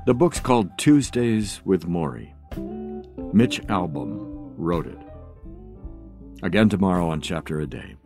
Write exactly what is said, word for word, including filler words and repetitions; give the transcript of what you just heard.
The book's called Tuesdays with Morrie. Mitch Albom wrote it. Again tomorrow on Chapter a Day.